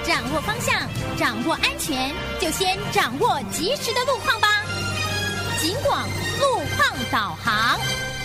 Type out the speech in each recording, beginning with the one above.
掌握方向，掌握安全，就先掌握及时的路况吧。警广路况导航。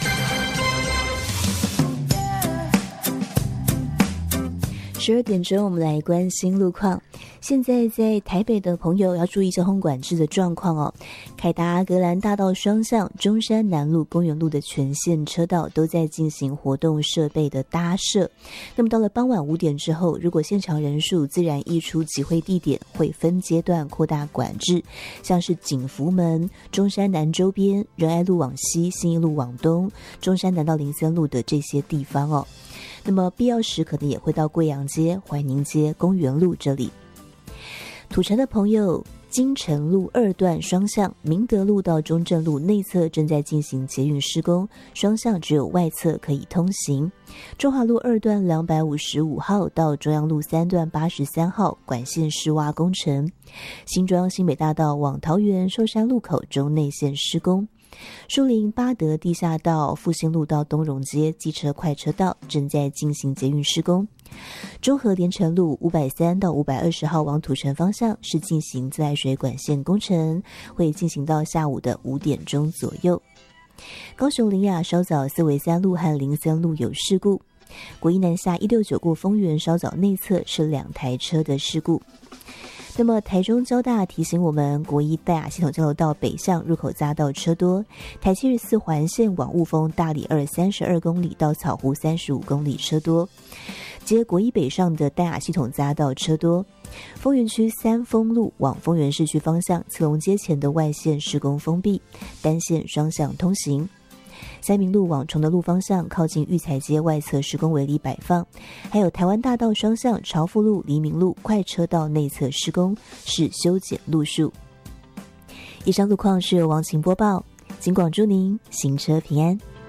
12点钟，我们来关心路况。现在在台北的朋友要注意交通管制的状况哦。凯达格兰大道双向、中山南路、公园路的全线车道都在进行活动设备的搭设。那么到了傍晚5点之后，如果现场人数自然溢出集会地点，会分阶段扩大管制，像是景福门、中山南周边、仁爱路往西、信义路往东、中山南到林森路的这些地方哦。那么必要时可能也会到贵阳街、怀宁街、公园路这里。土城的朋友，金城路2段双向明德路到中正路内侧正在进行捷运施工，双向只有外侧可以通行。中华路2段255号到中央路3段83号管线施挖工程。新庄新北大道往桃园寿山路口中内线施工。树林八德地下道复兴路到东荣街机车快车道正在进行捷运施工。中和连城路530到520号往土城方向是进行自来水管线工程，会进行到下午的5点钟左右。高雄林雅稍早四维3路和林森路有事故，国一南下169过丰原稍早内侧是2台车的事故。那么台中交大提醒我们，国一大雅系统交流道北向入口匝道车多，台74环线往雾峰大里2 32公里到草湖35公里车多，接国一北上的大雅系统匝道车多。丰原区三丰路往丰原市区方向慈龙街前的外线施工封闭，单线双向通行。三民路往崇德路方向靠近育才街外侧施工围篱摆放，还有台湾大道双向朝富路、黎明路快车道内侧施工，是修剪路数。以上路况是由王晴播报，警广祝您行车平安。